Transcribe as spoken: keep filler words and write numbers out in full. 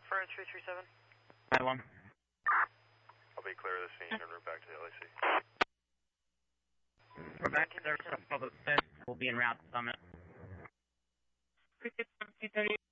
Fire three three seven. nine one. I'll be clear of the scene and route back to the L A C. We're back to the Republic fifth. We'll be en route to Summit. Cricket seventeen thirty.